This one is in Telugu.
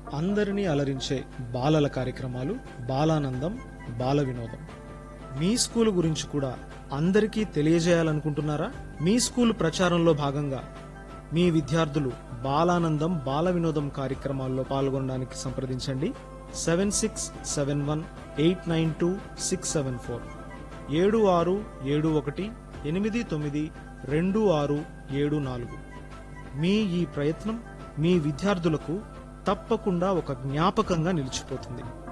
అందరినీ అలరించే బాలల కార్యక్రమాలు బాలానందం బాల వినోదం. మీ స్కూల్ గురించి కూడా అందరికీ తెలియజేయాలనుకుంటున్నారా? మీ స్కూల్ ప్రచారంలో భాగంగా మీ విద్యార్థులు బాలానందం బాల వినోదం కార్యక్రమాల్లో పాల్గొనడానికి సంప్రదించండి. 7671892674 7671892674. మీ ఈ ప్రయత్నం మీ విద్యార్థులకు తప్పకుండా ఒక జ్ఞాపకంగా నిలిచిపోతుంది.